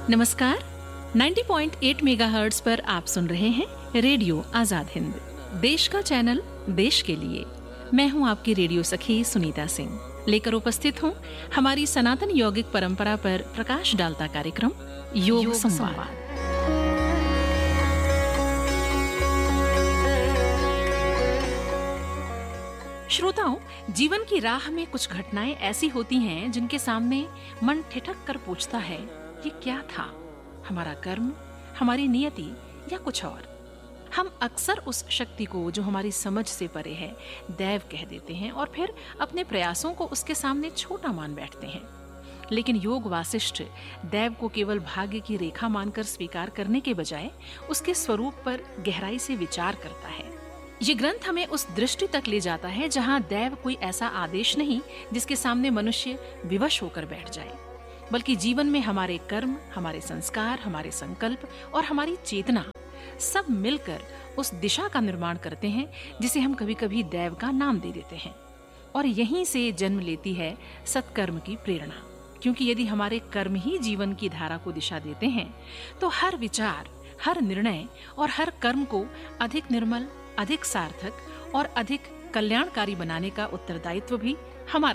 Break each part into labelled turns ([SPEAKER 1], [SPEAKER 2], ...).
[SPEAKER 1] नमस्कार, 90.8 मेगाहर्ट्ज पर आप सुन रहे हैं रेडियो आजाद हिंद, देश का चैनल देश के लिए। मैं हूं आपकी रेडियो सखी सुनीता सिंह, लेकर उपस्थित हूं हमारी सनातन यौगिक परंपरा पर प्रकाश डालता कार्यक्रम योग संवाद। श्रोताओं, जीवन की राह में कुछ घटनाएं ऐसी होती हैं जिनके सामने मन ठिठक कर पूछता है, ये क्या था? हमारा कर्म, हमारी नियति या कुछ और? हम अक्सर उस शक्ति को जो हमारी समझ से परे है दैव कह देते हैं और फिर अपने प्रयासों को उसके सामने छोटा मान बैठते हैं। लेकिन योग वासिष्ठ दैव को केवल भाग्य की रेखा मानकर स्वीकार करने के बजाय उसके स्वरूप पर गहराई से विचार करता है। ये ग्रंथ हमें उस दृष्टि तक ले जाता है जहाँ दैव कोई ऐसा आदेश नहीं जिसके सामने मनुष्य विवश होकर बैठ जाए, बल्कि जीवन में हमारे कर्म, हमारे संस्कार, हमारे संकल्प और हमारी चेतना सब मिलकर उस दिशा का निर्माण करते हैं जिसे हम कभी कभी दैव का नाम दे देते हैं। और यहीं से जन्म लेती है सत्कर्म की प्रेरणा, क्योंकि यदि हमारे कर्म ही जीवन की धारा को दिशा देते हैं तो हर विचार, हर निर्णय और हर कर्म को अधिक निर्मल, अधिक सार्थक और अधिक कल्याणकारी बनाने का उत्तरदायित्व भी हमारा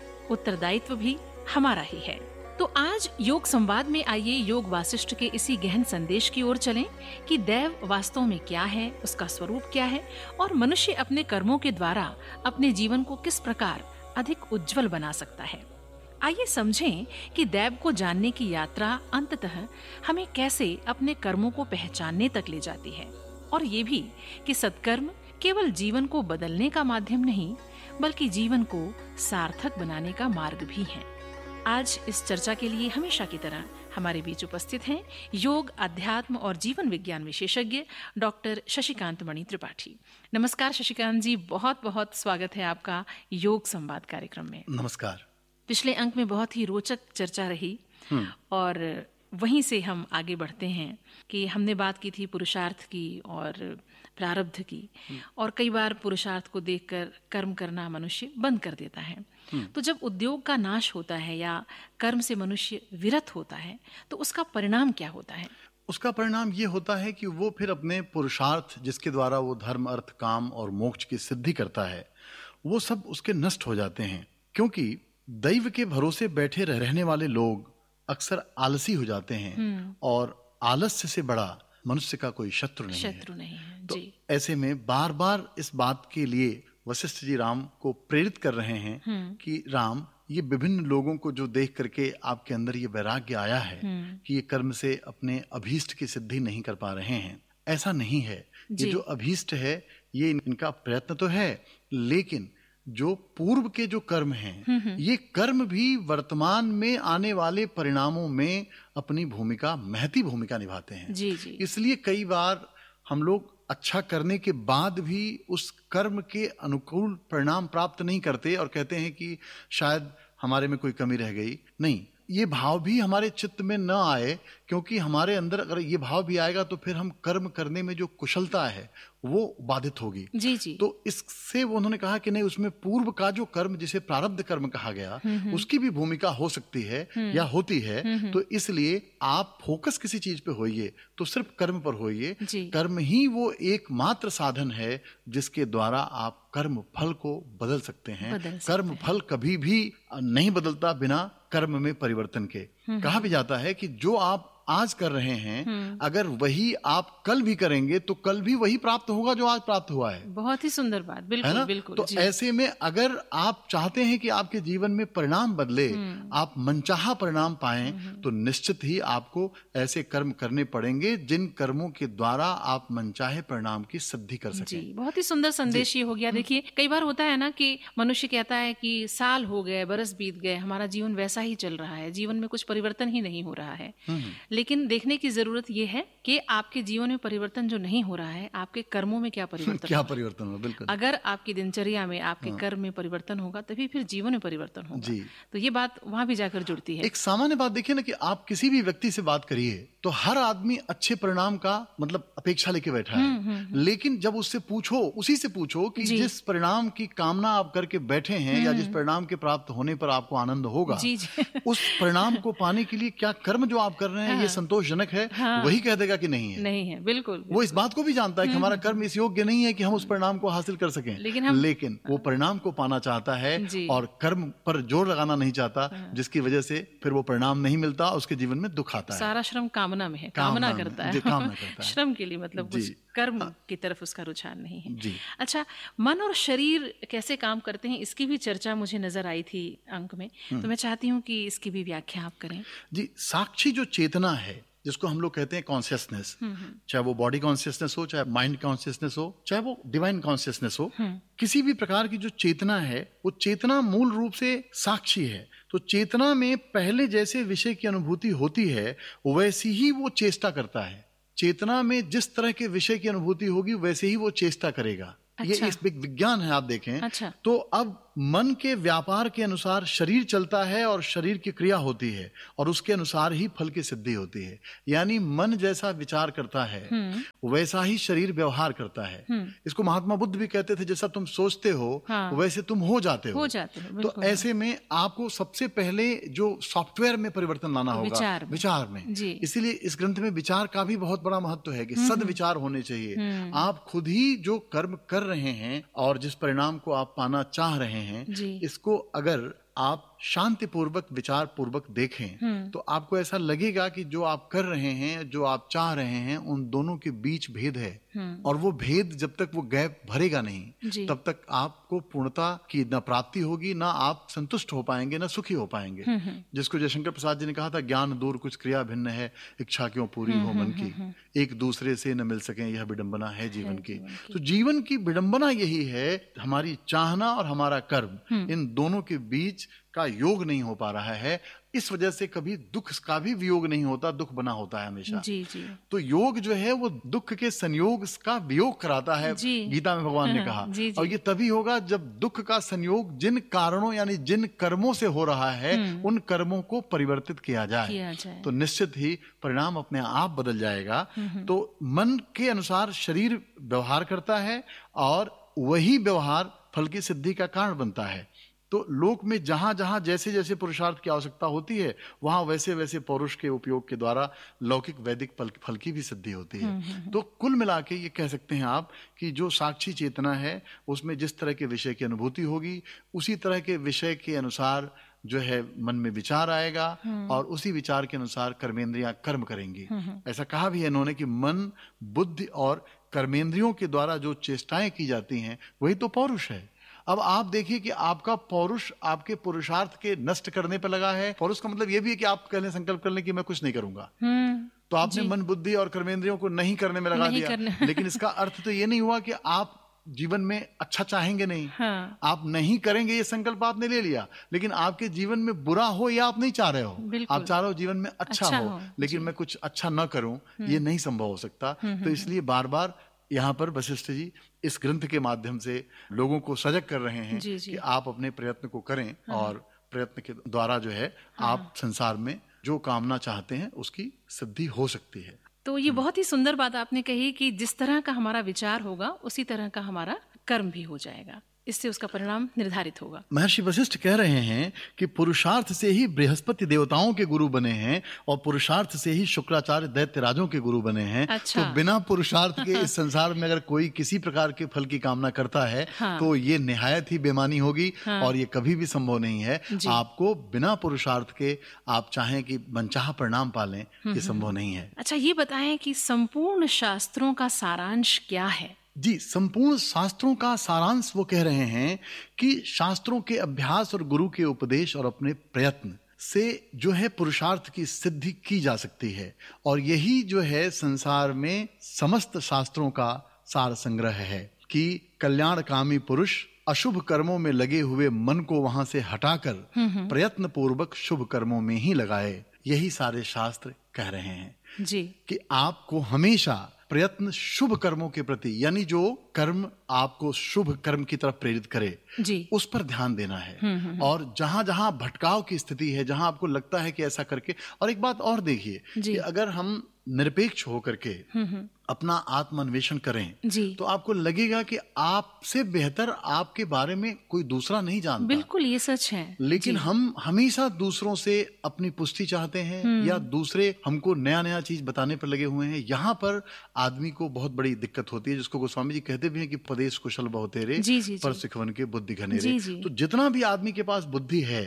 [SPEAKER 1] ही है। तो आज योग संवाद में आइए योग वासिष्ठ के इसी गहन संदेश की ओर चलें कि दैव वास्तव में क्या है, उसका स्वरूप क्या है और मनुष्य अपने कर्मों के द्वारा अपने जीवन को किस प्रकार अधिक उज्जवल बना सकता है। आइए समझें कि दैव को जानने की यात्रा अंततः हमें कैसे अपने कर्मों को पहचानने तक ले जाती है, और ये भी कि सत्कर्म केवल जीवन को बदलने का माध्यम नहीं बल्कि जीवन को सार्थक बनाने का मार्ग भी है। आज इस चर्चा के लिए हमेशा की तरह हमारे बीच उपस्थित हैं योग, अध्यात्म और जीवन विज्ञान विशेषज्ञ डॉक्टर शशिकांत मणि त्रिपाठी। नमस्कार शशिकांत जी, बहुत बहुत स्वागत है आपका योग संवाद कार्यक्रम में।
[SPEAKER 2] नमस्कार।
[SPEAKER 1] पिछले अंक में बहुत ही रोचक चर्चा रही और वहीं से हम आगे बढ़ते हैं कि हमने बात की थी पुरुषार्थ की और प्रारब्ध की, और कई बार पुरुषार्थ को देखकर कर्म करना मनुष्य बंद कर देता है। तो जब उद्योग का नाश होता है या कर्म से मनुष्य विरत होता है तो उसका परिणाम क्या होता है?
[SPEAKER 2] उसका परिणाम ये होता है कि वो फिर अपने पुरुषार्थ जिसके द्वारा वो धर्म, अर्थ, काम और मोक्ष की सिद्धि करता है, वो सब उसके नष्ट हो जाते हैं। क्योंकि दैव के भरोसे बैठे रहने वाले लोग अक्सर आलसी हो जाते हैं और आलस्य से बड़ा मनुष्य का कोई शत्रु नहीं है। तो जी। ऐसे में बार बार इस बात के लिए वशिष्ठ जी राम को प्रेरित कर रहे हैं कि राम, ये विभिन्न लोगों को जो देख करके आपके अंदर ये वैराग्य आया है कि ये कर्म से अपने अभीष्ट की सिद्धि नहीं कर पा रहे हैं, ऐसा नहीं है। ये जो अभीष्ट है ये इनका प्रयत्न तो है, लेकिन जो पूर्व के जो कर्म हैं ये कर्म भी वर्तमान में आने वाले परिणामों में अपनी भूमिका, महती भूमिका निभाते हैं।
[SPEAKER 1] जी जी।
[SPEAKER 2] इसलिए कई बार हम लोग अच्छा करने के बाद भी उस कर्म के अनुकूल परिणाम प्राप्त नहीं करते और कहते हैं कि शायद हमारे में कोई कमी रह गई। नहीं, ये भाव भी हमारे चित्त में न आए, क्योंकि हमारे अंदर अगर ये भाव भी आएगा तो फिर हम कर्म करने में जो कुशलता है वो बाधित होगी।
[SPEAKER 1] जी जी।
[SPEAKER 2] तो इससे वो उन्होंने कहा कि नहीं, उसमें पूर्व का जो कर्म जिसे प्रारब्ध कर्म कहा गया उसकी भी भूमिका हो सकती है या होती है। तो इसलिए आप फोकस किसी चीज पे होइए तो सिर्फ कर्म पर होइए। कर्म ही वो एकमात्र साधन है जिसके द्वारा आप कर्म फल को बदल सकते हैं। कर्म फल कभी भी नहीं बदलता बिना कर्म में परिवर्तन के। कहा भी जाता है कि जो आप आज कर रहे हैं अगर वही आप कल भी करेंगे तो कल भी वही प्राप्त होगा जो आज प्राप्त हुआ है।
[SPEAKER 1] बहुत ही सुंदर बात, बिल्कुल,
[SPEAKER 2] है ना?
[SPEAKER 1] बिल्कुल।
[SPEAKER 2] तो ऐसे में अगर आप चाहते हैं कि आपके जीवन में परिणाम बदले, आप मनचाहा परिणाम पाएं, तो निश्चित ही आपको ऐसे कर्म करने पड़ेंगे जिन कर्मों के द्वारा आप मनचाहे परिणाम की सिद्धि कर सकें।
[SPEAKER 1] जी, बहुत ही सुंदर संदेश ये हो गया। देखिए, कई बार होता है ना कि मनुष्य कहता है कि साल हो गए, बरस बीत गए, हमारा जीवन वैसा ही चल रहा है, जीवन में कुछ परिवर्तन ही नहीं हो रहा है। लेकिन देखने की जरूरत यह है कि आपके जीवन में परिवर्तन जो नहीं हो रहा है, आपके कर्मों में क्या परिवर्तन
[SPEAKER 2] होगा। बिल्कुल।
[SPEAKER 1] अगर आपकी दिनचर्या में, आपके कर्म में परिवर्तन होगा तभी फिर जीवन में परिवर्तन होगा। जी। तो ये बात वहां भी जाकर जुड़ती है।
[SPEAKER 2] एक सामान्य बात देखिए ना कि आप किसी भी व्यक्ति से बात करिए तो हर आदमी अच्छे परिणाम का मतलब अपेक्षा लेके बैठा है। लेकिन जब उससे पूछो, उसी से पूछो कि जिस परिणाम की कामना आप करके बैठे हैं या जिस परिणाम के प्राप्त होने पर आपको आनंद होगा, उस परिणाम को पाने के लिए क्या कर्म जो आप कर रहे हैं ये संतोषजनक है, वही कह देगा कि नहीं है।
[SPEAKER 1] नहीं है, बिल्कुल।
[SPEAKER 2] वो इस बात को भी जानता है कि हमारा कर्म इस योग्य नहीं है कि हम उस परिणाम को हासिल कर सकें, लेकिन वो परिणाम को पाना चाहता है और कर्म पर जोर लगाना नहीं चाहता, जिसकी वजह से फिर वो परिणाम नहीं मिलता, उसके जीवन में दुख आता है।
[SPEAKER 1] सारा श्रम कामना में है, कामना करता है श्रम के लिए, मतलब कुछ कर्म की तरफ उसका रुझान नहीं है।
[SPEAKER 2] जी।
[SPEAKER 1] अच्छा, मन और शरीर कैसे काम करते हैं, इसकी भी चर्चा मुझे नजर आई थी अंक में, तो मैं चाहती हूँ कि इसकी भी व्याख्या आप करें।
[SPEAKER 2] जी, साक्षी जो चेतना है, जिसको हम लोग कहते हैं कॉन्शियसनेस, चाहे वो बॉडी कॉन्शियसनेस हो, चाहे माइंड कॉन्शियसनेस हो, चाहे वो डिवाइन कॉन्शियसनेस हो, किसी भी प्रकार की जो चेतना है, वो चेतना मूल रूप से साक्षी है। तो चेतना में पहले जैसे विषय की अनुभूति होती है, वैसी ही वो चेष्टा करता है। चेतना में जिस तरह के विषय की अनुभूति होगी, वैसे ही वो चेष्टा करेगा। ये एक विज्ञान है, आप देखें। तो अब मन के व्यापार के अनुसार शरीर चलता है और शरीर की क्रिया होती है और उसके अनुसार ही फल की सिद्धि होती है। यानी मन जैसा विचार करता है वैसा ही शरीर व्यवहार करता है। इसको महात्मा बुद्ध भी कहते थे, जैसा तुम सोचते हो वैसे तुम हो जाते हो। तो ऐसे में आपको सबसे पहले जो सॉफ्टवेयर में परिवर्तन लाना होगा, विचार में। इसीलिए इस ग्रंथ में विचार का भी बहुत बड़ा महत्व है कि सद्विचार होने चाहिए। आप खुद ही जो कर्म कर रहे हैं और जिस परिणाम को आप पाना चाह रहे हैं, इसको अगर आप शांति पूर्वक विचार पूर्वक देखें तो आपको ऐसा लगेगा कि जो आप कर रहे हैं, जो आप चाह रहे हैं, उन दोनों के बीच भेद है। और वो भेद जब तक वो गैप भरेगा नहीं, तब तक आपको पूर्णता की न प्राप्ति होगी, ना आप संतुष्ट हो पाएंगे, ना सुखी हो पाएंगे। जिसको जयशंकर प्रसाद जी ने कहा था, ज्ञान दूर कुछ क्रिया भिन्न है, इच्छा क्यों पूरी हो मन की, एक दूसरे से न मिल सके, यह विडंबना है जीवन की। तो जीवन की विडंबना यही है, हमारी चाहना और हमारा कर्म, इन दोनों के बीच का योग नहीं हो पा रहा है। इस वजह से कभी दुख का भी वियोग नहीं होता, दुख बना होता है हमेशा। जी। तो योग जो है वो दुख के संयोग का वियोग कराता है, गीता में भगवान ने कहा। और ये तभी होगा जब दुख का संयोग जिन कारणों यानी जिन कर्मों से हो रहा है, उन कर्मों को परिवर्तित किया जाए। तो निश्चित ही परिणाम अपने आप बदल जाएगा। तो मन के अनुसार शरीर व्यवहार करता है और वही व्यवहार फल की सिद्धि का कारण बनता है। तो लोक में जहां जहां जैसे जैसे पुरुषार्थ की आवश्यकता होती है, वहां वैसे वैसे पौरुष के उपयोग के द्वारा लौकिक वैदिक फल की भी सिद्धि होती है। तो कुल मिला के ये कह सकते हैं आप कि जो साक्षी चेतना है, उसमें जिस तरह के विषय की अनुभूति होगी, उसी तरह के विषय के अनुसार जो है मन में विचार आएगा और उसी विचार के अनुसार कर्मेंद्रियां कर्म करेंगी। ऐसा कहा भी है इन्होंने कि मन, बुद्धि और कर्मेंद्रियों के द्वारा जो चेष्टाएं की जाती हैं, वही तो पौरुष है। अब आप देखिए कि आपका पौरुष आपके पुरुषार्थ के नष्ट करने पर लगा है। पौरुष का मतलब यह भी है कि आप कहने संकल्प कर लें कि मैं कुछ नहीं करूंगा, तो आपने मन, बुद्धि और कर्मेंद्रियों को नहीं करने में लगा दिया। लेकिन इसका अर्थ तो ये नहीं हुआ कि आप जीवन में अच्छा चाहेंगे नहीं। आप नहीं करेंगे ये संकल्प आपने ले लिया, लेकिन आपके जीवन में बुरा हो या आप नहीं चाह रहे हो, आप चाह रहे हो जीवन में अच्छा हो, लेकिन मैं कुछ अच्छा न करूं, ये नहीं संभव हो सकता। तो इसलिए बार बार यहाँ पर वशिष्ठ जी इस ग्रंथ के माध्यम से लोगों को सजग कर रहे हैं कि आप अपने प्रयत्न को करें और प्रयत्न के द्वारा जो है आप संसार में जो कामना चाहते हैं उसकी सिद्धि हो सकती है।
[SPEAKER 1] तो ये बहुत ही सुंदर बात आपने कही कि जिस तरह का हमारा विचार होगा उसी तरह का हमारा कर्म भी हो जाएगा, इससे उसका परिणाम निर्धारित होगा।
[SPEAKER 2] महर्षि वशिष्ठ कह रहे हैं कि पुरुषार्थ से ही बृहस्पति देवताओं के गुरु बने हैं और पुरुषार्थ से ही शुक्राचार्य दैत्यराजों के गुरु बने हैं। तो बिना पुरुषार्थ के इस संसार में अगर कोई किसी प्रकार के फल की कामना करता है तो ये निहायत ही बेमानी होगी और ये कभी भी संभव नहीं है। आपको बिना पुरुषार्थ के आप चाहें कि मनचाहा परिणाम पालें, ये संभव नहीं है।
[SPEAKER 1] अच्छा, ये बताएं कि संपूर्ण शास्त्रों का सारांश क्या है?
[SPEAKER 2] जी, संपूर्ण शास्त्रों का सारांश वो कह रहे हैं कि शास्त्रों के अभ्यास और गुरु के उपदेश और अपने प्रयत्न से जो है पुरुषार्थ की सिद्धि की जा सकती है। और यही जो है संसार में समस्त शास्त्रों का सार संग्रह है कि कल्याणकामी पुरुष अशुभ कर्मों में लगे हुए मन को वहां से हटाकर प्रयत्न पूर्वक शुभ कर्मों में ही लगाए। यही सारे शास्त्र कह रहे हैं जी कि आपको हमेशा प्रयत्न शुभ कर्मों के प्रति, यानी जो कर्म आपको शुभ कर्म की तरफ प्रेरित करे जी, उस पर ध्यान देना है। और जहां जहां भटकाव की स्थिति है, जहां आपको लगता है कि ऐसा करके, और एक बात और देखिए कि अगर हम निरपेक्ष होकर के अपना आत्मान्वेषण करें
[SPEAKER 1] जी।
[SPEAKER 2] तो आपको लगेगा कि आपसे बेहतर आपके बारे में कोई दूसरा नहीं जानता।
[SPEAKER 1] बिल्कुल, ये सच है।
[SPEAKER 2] लेकिन हम हमेशा दूसरों से अपनी पुष्टि चाहते हैं या दूसरे हमको नया नया चीज बताने पर लगे हुए हैं। यहाँ पर आदमी को बहुत बड़ी दिक्कत होती है, जिसको गोस्वामी जी कहते भी हैं कि पदेश कुशल बहुतेरे पर सिखवन के बुद्धि घनेरे। तो जितना भी आदमी के पास बुद्धि है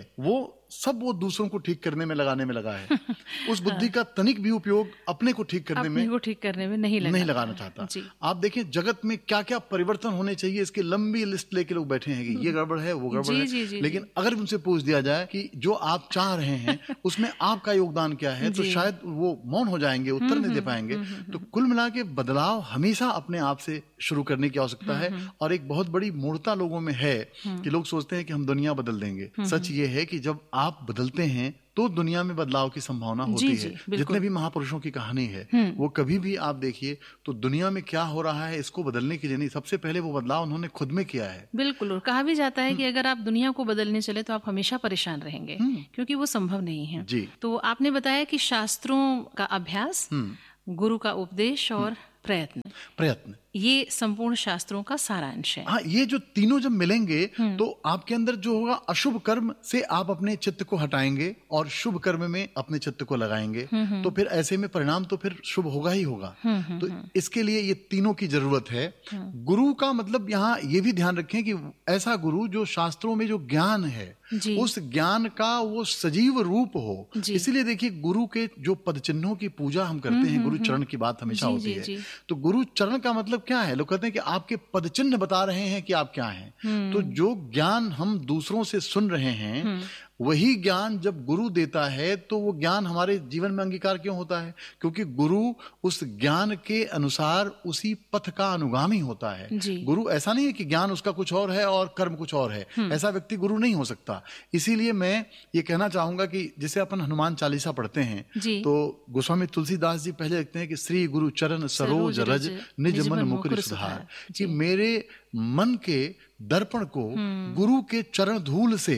[SPEAKER 2] वो दूसरों को ठीक करने में लगाने में लगा है। उस बुद्धि का तनिक भी उपयोग अपने को ठीक करने में नहीं लगाना चाहता। आप देखें जगत में क्या क्या परिवर्तन होने चाहिए, इसकी लंबी लिस्ट लेके लोग बैठे हैं कि ये गड़बड़ है वो गड़बड़ है। लेकिन अगर उनसे पूछ दिया जाए कि जो आप चाह रहे हैं उसमें आपका योगदान क्या है, तो शायद वो मौन हो जाएंगे, उत्तर नहीं दे पाएंगे। तो कुल मिला के बदलाव हमेशा अपने आप से शुरू करने की आवश्यकता है। और एक बहुत बड़ी मूर्खता लोगों में है कि लोग सोचते हैं कि हम दुनिया बदल देंगे। सच ये है कि जब आप बदलते हैं तो दुनिया में बदलाव की संभावना होती है। जितने भी महापुरुषों की कहानी है वो कभी भी आप देखिए तो दुनिया में क्या हो रहा है इसको बदलने के लिए नहीं, सबसे पहले वो बदलाव उन्होंने खुद में किया है।
[SPEAKER 1] बिल्कुल, और कहा भी जाता है कि अगर आप दुनिया को बदलने चले तो आप हमेशा परेशान रहेंगे, क्योंकि वो संभव नहीं है। तो आपने बताया कि शास्त्रों का अभ्यास, गुरु का उपदेश और प्रयत्न ये संपूर्ण शास्त्रों का सारांश है।
[SPEAKER 2] हाँ, ये जो तीनों जब मिलेंगे तो आपके अंदर जो होगा, अशुभ कर्म से आप अपने चित्त को हटाएंगे और शुभ कर्म में अपने चित्त को लगाएंगे। तो फिर ऐसे में परिणाम तो फिर शुभ होगा ही होगा। तो इसके लिए ये तीनों की जरूरत है। गुरु का मतलब यहाँ ये भी ध्यान रखें कि ऐसा गुरु जो शास्त्रों में जो ज्ञान है उस ज्ञान का वो सजीव रूप हो। इसीलिए देखिए गुरु के जो पद चिन्हों की पूजा हम करते हैं, गुरु चरण की बात हमेशा होती है। तो गुरु चरण का मतलब क्या है? लोग कहते हैं कि आपके पद चिन्ह बता रहे हैं कि आप क्या हैं। तो जो ज्ञान हम दूसरों से सुन रहे हैं वही ज्ञान जब गुरु देता है तो वो ज्ञान हमारे जीवन में अंगीकार क्यों होता है? क्योंकि गुरु उस ज्ञान के अनुसार उसी पथ का अनुगामी होता है। गुरु ऐसा नहीं है कि ज्ञान उसका कुछ और है और कर्म कुछ और है। ऐसा व्यक्ति गुरु नहीं हो सकता। इसीलिए मैं ये कहना चाहूंगा कि जैसे अपन हनुमान चालीसा पढ़ते हैं तो गोस्वामी तुलसीदास जी पहले लिखते हैं कि श्री गुरु चरण सरोज रज निज मन मुकुर सुधार, कि मेरे मन के दर्पण को गुरु के चरण धूल से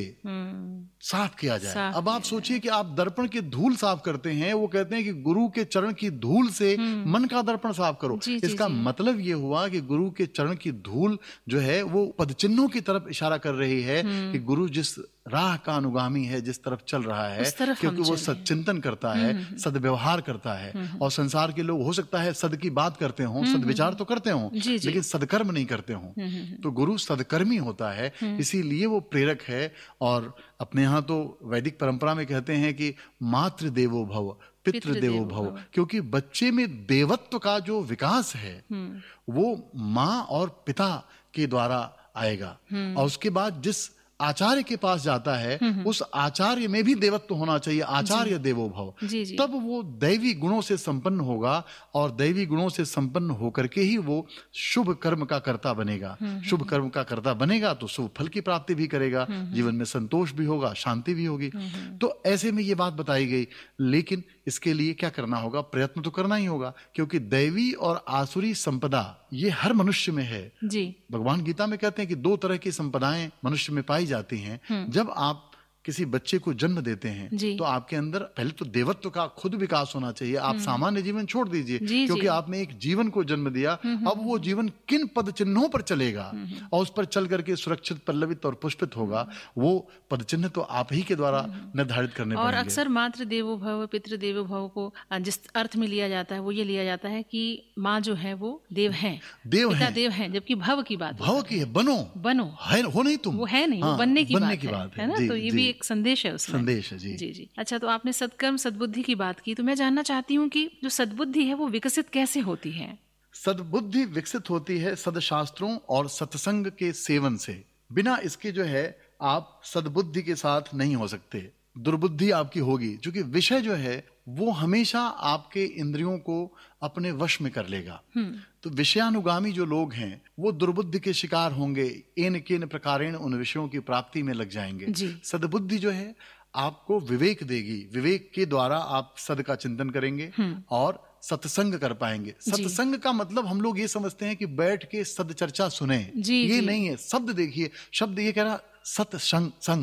[SPEAKER 2] साफ किया जाए। अब आप सोचिए कि आप दर्पण की धूल साफ करते हैं, वो कहते हैं कि गुरु के चरण की धूल से मन का दर्पण साफ करो। इसका मतलब ये हुआ कि गुरु के चरण की धूल जो है वो पदचिन्हों की तरफ इशारा कर रही है कि गुरु जिस राह का अनुगामी है, जिस तरफ चल रहा है, क्योंकि वो सदचिंतन करता है, सदव्यवहार करता है। और संसार के लोग हो सकता है सद की बात करते हों, सदविचार तो करते हों, लेकिन सदकर्म नहीं करते हों। तो गुरु सदकर्मी होता है, इसीलिए वो प्रेरक है। और अपने यहाँ तो वैदिक परंपरा में कहते हैं कि मातृ देवो भव पितृ देवो भव, क्योंकि बच्चे में देवत्व का जो विकास है वो माँ और पिता के द्वारा आएगा। और उसके बाद जिस आचार्य के पास जाता है उस आचार्य में भी देवत्व होना चाहिए, आचार्य देवो भव। तब वो दैवी गुणों से संपन्न होगा और दैवी गुणों से संपन्न होकर के ही वो शुभ कर्म का कर्ता बनेगा। शुभ कर्म का कर्ता बनेगा तो शुभ फल की प्राप्ति भी करेगा, जीवन में संतोष भी होगा, शांति भी होगी। तो ऐसे में ये बात बताई गई। लेकिन इसके लिए क्या करना होगा? प्रयत्न तो करना ही होगा, क्योंकि दैवी और आसुरी संपदा ये हर मनुष्य में है। भगवान गीता में कहते हैं कि 2 तरह की संपदाएं मनुष्य में पाई जाती हैं। जब आप किसी बच्चे को जन्म देते हैं तो आपके अंदर पहले तो देवत्व का खुद विकास होना चाहिए। आप सामान्य जीवन छोड़ दीजिए, क्योंकि आपने एक जीवन को जन्म दिया। अब वो जीवन किन पद चिन्हों पर चलेगा और उस पर चल करके सुरक्षित, पल्लवित और पुष्पित होगा, वो पद चिन्ह तो आप ही के द्वारा निर्धारित करने पड़ेंगे।
[SPEAKER 1] और अक्सर मातृ देवो भव पितृ देवो भव को जिस अर्थ में लिया जाता है वो ये लिया जाता है कि माँ जो है वो देव है, पिता देव है, जबकि भव की बात,
[SPEAKER 2] भव की है, बनो है, हो नहीं तुम,
[SPEAKER 1] वो है नहीं, वो बनने की बात है ना। तो ये भी एक संदेश है उसमें।
[SPEAKER 2] संदेश है जी।
[SPEAKER 1] जी। अच्छा, तो आपने सत्कर्म सद्बुद्धि की बात की, तो मैं जानना चाहती हूँ कि जो सद्बुद्धि है वो विकसित कैसे होती है?
[SPEAKER 2] सद्बुद्धि विकसित होती है सदशास्त्रों और सत्संग के सेवन से। बिना इसके जो है आप सद्बुद्धि के साथ नहीं हो सकते, दुर्बुद्धि आपकी होगी। क्योंकि विषय जो है वो हमेशा आपके इंद्रियों को अपने वश में कर लेगा। तो विषयानुगामी जो लोग हैं वो दुर्बुद्धि के शिकार होंगे, एन केन प्रकारेण उन विषयों की प्राप्ति में लग जाएंगे। सद्बुद्धि जो है आपको विवेक देगी, विवेक के द्वारा आप सद का चिंतन करेंगे और सत्संग कर पाएंगे। सत्संग का मतलब हम लोग ये समझते हैं कि बैठ के सद चर्चा सुने, ये नहीं है। शब्द देखिए, शब्द ये कह रहा सत्संग,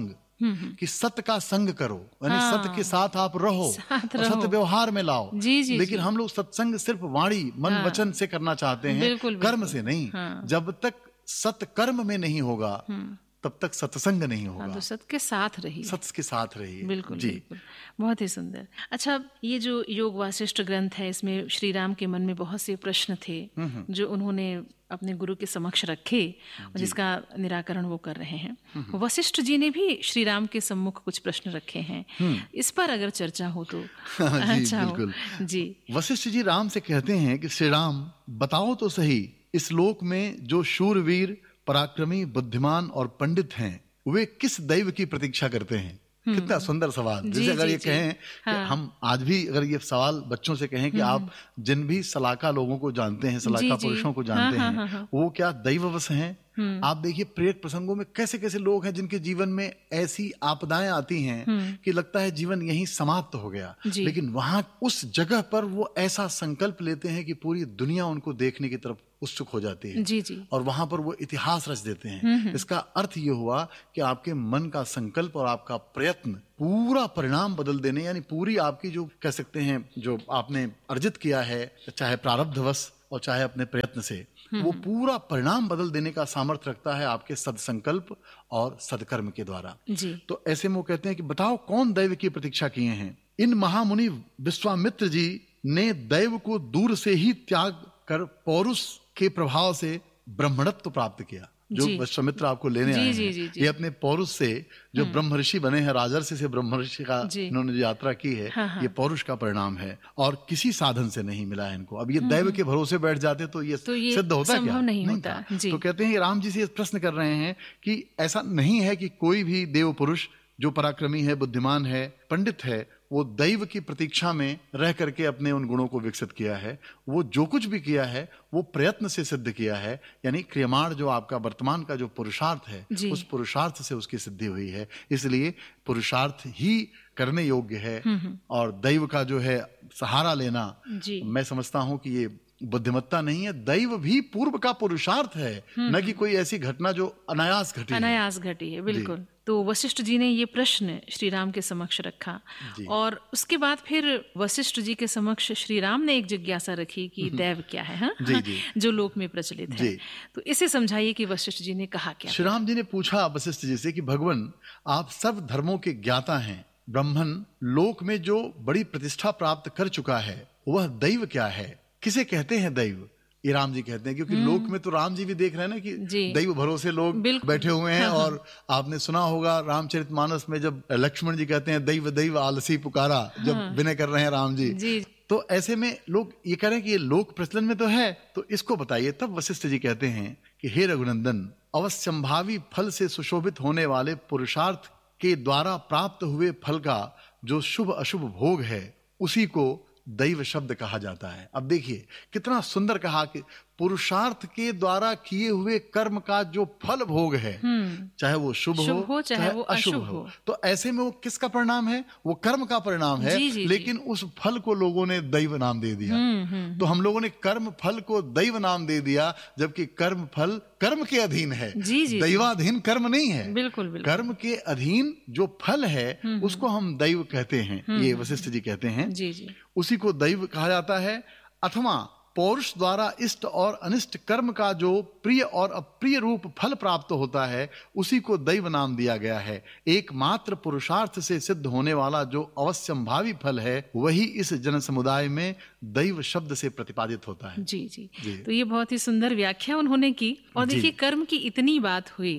[SPEAKER 2] कि सत्य का संग करो, यानी सत्य के साथ आप रहो और सत्य व्यवहार में लाओ। लेकिन हम लोग सत्संग सिर्फ वाणी मन वचन से करना चाहते हैं, कर्म से नहीं। जब तक सत्य कर्म में नहीं होगा तब तक सत्संग नहीं होगा।
[SPEAKER 1] तो सत्य के साथ रहिए,
[SPEAKER 2] सत्य के साथ रहिए।
[SPEAKER 1] बिल्कुल जी, बिल्कुल। बहुत ही सुंदर। अच्छा, ये जो योग वासिष्ठ ग्रंथ है, इसमें श्री राम के मन में बहुत से प्रश्न थे जो उन्होंने अपने गुरु के समक्ष रखे और जिसका निराकरण वो कर रहे हैं। वशिष्ठ जी ने भी श्री राम के सम्मुख कुछ प्रश्न रखे हैं, इस पर अगर चर्चा हो तो अच्छा हो। जी,
[SPEAKER 2] वशिष्ठ जी राम से कहते हैं कि श्री राम बताओ तो सही, इस लोक में जो शूरवीर पराक्रमी बुद्धिमान और पंडित हैं वे किस दैव की प्रतीक्षा करते हैं। कितना सुंदर सवाल। जैसे अगर ये कहें कि हम आज भी अगर ये सवाल बच्चों से कहें कि आप जिन भी सलाका लोगों को जानते हैं, सलाका पुरुषों को जानते हैं, वो क्या दैववश हैं? आप देखिए प्रेरक प्रसंगों में कैसे कैसे लोग हैं जिनके जीवन में ऐसी आपदाएं आती हैं कि लगता है जीवन यहीं समाप्त हो गया, लेकिन वहां उस जगह पर वो ऐसा संकल्प लेते हैं कि पूरी दुनिया उनको देखने की तरफ उत्सुक हो जाती है और वहां पर वो इतिहास रच देते हैं। इसका अर्थ ये हुआ कि आपके मन का संकल्प और आपका प्रयत्न पूरा परिणाम बदल देने, यानी पूरी आपकी जो कह सकते हैं जो आपने अर्जित किया है, चाहे प्रारब्धवश और चाहे अपने प्रयत्न से, वो पूरा परिणाम बदल देने का सामर्थ्य रखता है आपके सदसंकल्प और सदकर्म के द्वारा। तो ऐसे में वो कहते हैं कि बताओ कौन दैव की प्रतीक्षा किए हैं। इन महामुनि विश्वामित्र जी ने दैव को दूर से ही त्याग कर पौरुष के प्रभाव से ब्रह्मणत्व प्राप्त किया। जो विश्वामित्र आपको लेने आए हैं, ये अपने पौरुष से जो ब्रह्म ऋषि बने हैं, राजर्षि से ब्रह्म ऋषि का इन्होंने जो यात्रा की है, ये पौरुष का परिणाम है और किसी साधन से नहीं मिला है इनको। अब ये दैव के भरोसे बैठ जाते तो ये सिद्ध होता क्या? नहीं होता। तो कहते हैं राम जी से प्रश्न कर रहे हैं कि ऐसा नहीं है कि कोई भी देव पुरुष जो पराक्रमी है, बुद्धिमान है, पंडित है, वो दैव की प्रतीक्षा में रह करके अपने उन गुणों को विकसित किया है। वो जो कुछ भी किया है वो प्रयत्न से सिद्ध किया है, यानी क्रियमाण जो आपका वर्तमान का जो पुरुषार्थ है, उस पुरुषार्थ से उसकी सिद्धि हुई है। इसलिए पुरुषार्थ ही करने योग्य है और दैव का जो है सहारा लेना, मैं समझता हूं कि ये बुद्धिमत्ता नहीं है। दैव भी पूर्व का पुरुषार्थ है, न कि कोई ऐसी घटना जो अनायास घटी है।
[SPEAKER 1] बिल्कुल। तो वशिष्ठ जी ने ये प्रश्न श्री राम के समक्ष रखा और उसके बाद फिर वशिष्ठ जी के समक्ष श्री राम ने एक जिज्ञासा रखी कि दैव क्या है, जो लोक में प्रचलित है। तो इसे समझाइए कि वशिष्ठ जी ने कहा क्या।
[SPEAKER 2] श्री राम जी ने पूछा वशिष्ठ जी से कि भगवान, आप सब धर्मों के ज्ञाता हैं, ब्राह्मण लोक में जो बड़ी प्रतिष्ठा प्राप्त कर चुका है वह दैव क्या है? किसे कहते हैं दैव? ये राम जी कहते हैं, क्योंकि लोक में तो राम जी भी देख रहे हैं ना कि दैव भरोसे लोग बैठे हुए हैं। और आपने सुना होगा रामचरितमानस में जब लक्ष्मण जी कहते हैं दैव दैव आलसी पुकारा, जब विनय कर रहे हैं राम जी। तो ऐसे में लोग ये कह रहे हैं कि ये लोक प्रचलन में तो है, तो इसको बताइए। तब वशिष्ठ जी कहते हैं कि हे रघुनंदन, अवश्यंभावी फल से सुशोभित होने वाले पुरुषार्थ के द्वारा प्राप्त हुए फल का जो शुभ अशुभ भोग है उसी को दैव शब्द कहा जाता है। अब देखिए कितना सुंदर कहा कि पुरुषार्थ के द्वारा किए हुए कर्म का जो फल भोग है, चाहे वो शुभ हो चाहे वो अशुभ हो, तो ऐसे में वो किसका परिणाम है? वो कर्म का परिणाम है। लेकिन उस फल को लोगों ने दैव नाम दे दिया। तो हम लोगों ने कर्म फल को दैव नाम दे दिया, जबकि कर्म फल कर्म के अधीन है, दैवाधीन कर्म नहीं है। बिल्कुल। कर्म के अधीन जो फल है उसको हम दैव कहते हैं, ये वशिष्ठ जी कहते हैं। उसी को दैव कहा जाता है। अथवा पौरुष द्वारा इष्ट और अनिष्ट कर्म का जो प्रिय और अप्रिय रूप फल प्राप्त होता है उसी को दैव नाम दिया गया है। एकमात्र पुरुषार्थ से सिद्ध होने वाला जो अवश्यंभावी फल है वही इस जन समुदाय में दैव शब्द से प्रतिपादित होता है।
[SPEAKER 1] जी। तो ये बहुत ही सुंदर व्याख्या उन्होंने की। और देखिए कर्म की इतनी बात हुई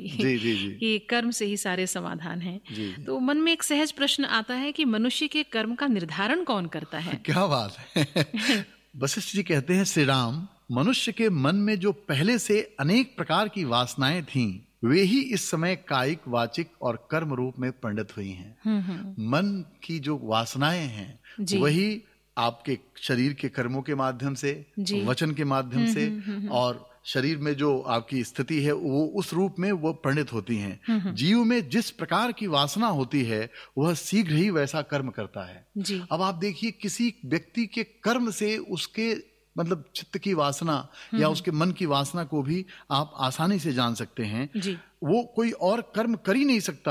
[SPEAKER 1] कि कर्म से ही सारे समाधान हैं। तो मन में एक सहज प्रश्न आता है कि मनुष्य के कर्म का निर्धारण कौन करता है?
[SPEAKER 2] क्या बात है। वशिष्ठ जी कहते हैं, श्री राम, मनुष्य के मन में जो पहले से अनेक प्रकार की वासनाएं थीं वे ही इस समय कायिक, वाचिक और कर्म रूप में परिणत हुई हैं। मन की जो वासनाएं हैं वही आपके शरीर के कर्मों के माध्यम से, वचन के माध्यम से और शरीर में जो आपकी स्थिति है वो उस रूप में वो परिणत होती हैं। जीव में जिस प्रकार की वासना होती है वह शीघ्र ही वैसा कर्म करता है। अब आप देखिए किसी व्यक्ति के कर्म से उसके मतलब चित्त की वासना या उसके मन की वासना को भी आप आसानी से जान सकते हैं। वो कोई और कर्म कर ही नहीं सकता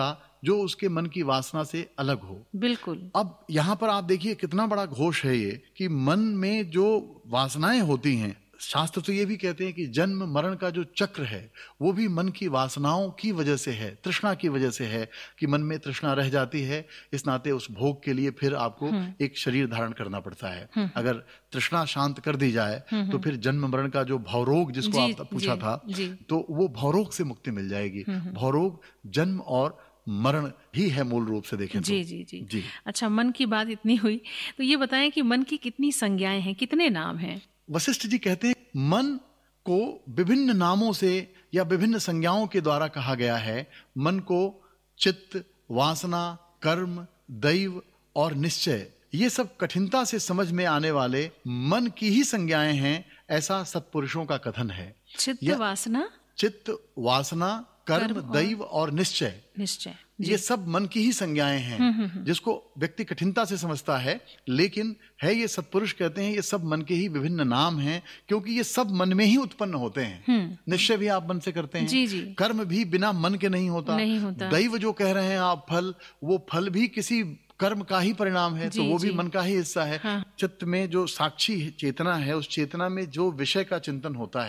[SPEAKER 2] जो उसके मन की वासना से अलग हो।
[SPEAKER 1] बिल्कुल।
[SPEAKER 2] अब यहाँ पर आप देखिए कितना बड़ा घोष है ये कि मन में जो वासनाएं होती हैं, शास्त्र तो ये भी कहते हैं कि जन्म मरण का जो चक्र है वो भी मन की वासनाओं की वजह से है, तृष्णा की वजह से है कि मन में तृष्णा रह जाती है। इस नाते उस भोग के लिए फिर आपको एक शरीर धारण करना पड़ता है। अगर तृष्णा शांत कर दी जाए तो फिर जन्म मरण का जो भवरोग जिसको आप पूछा था, तो वो भवरोग से मुक्ति मिल जाएगी। भवरोग जन्म और मरण ही है मूल रूप से देखें
[SPEAKER 1] जी, तो। जी। अच्छा, मन की बात इतनी हुई तो ये बताएं कि मन की कितनी संज्ञाएं हैं, कितने नाम हैं?
[SPEAKER 2] वशिष्ठ जी कहते हैं मन को विभिन्न नामों से या विभिन्न संज्ञाओं के द्वारा कहा गया है। मन को चित्त, वासना, कर्म, दैव और निश्चय, ये सब कठिनता से समझ में आने वाले मन की ही संज्ञाएं हैं, ऐसा सत्पुरुषों का कथन है।
[SPEAKER 1] चित्त,
[SPEAKER 2] वासना, कर्म, दैव और निश्चय ये सब मन की ही संज्ञाएं हैं, जिसको व्यक्ति कठिनता से समझता है, लेकिन है ये सत्पुरुष कहते हैं ये सब मन के ही विभिन्न नाम हैं, क्योंकि ये सब मन में ही उत्पन्न होते हैं। निश्चय भी आप मन से करते हैं।
[SPEAKER 1] जी।
[SPEAKER 2] कर्म भी बिना मन के नहीं होता। दैव जो कह रहे हैं आप फल, वो फल भी किसी कर्म का ही परिणाम है, तो वो भी मन का ही हिस्सा है। चित्त में जो साक्षी चेतना है, उस चेतना में जो विषय का चिंतन होता है